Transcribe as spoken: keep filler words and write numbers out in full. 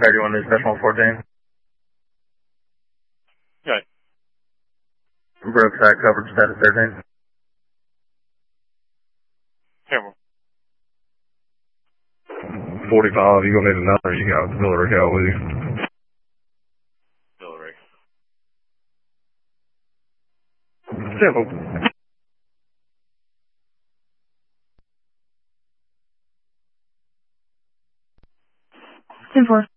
thirty-one is decimal fourteen. Okay. Brookside coverage status thirteen. Camera. forty-five, you gonna need another, you got auxiliary out with you. Auxiliary. Simple. ten four.